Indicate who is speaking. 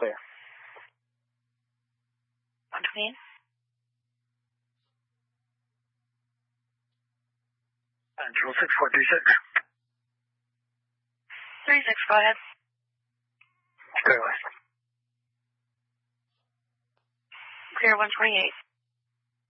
Speaker 1: clear.
Speaker 2: 128.
Speaker 1: 6-4-36.
Speaker 2: 36, go ahead.
Speaker 1: Clear west.
Speaker 2: Clear 128.